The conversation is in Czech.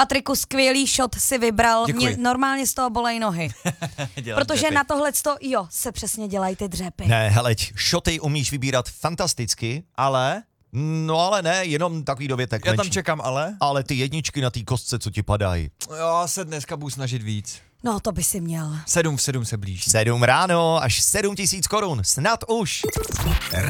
Patriku, skvělý shot si vybral. Děkuji. Mě normálně z toho bolej nohy. Protože dřepy. na tohleto, se přesně dělají ty dřepy. Ne, heleď, šoty umíš vybírat fantasticky, Ale? no ale ne, jenom takový dovětek Já tam menší. čekám ale. Ale ty jedničky na té kostce, co ti padají. Já se dneska budu snažit víc. No, to by si měl. 7 v 7 se blíží. 7 ráno až 7 000 korun, snad už.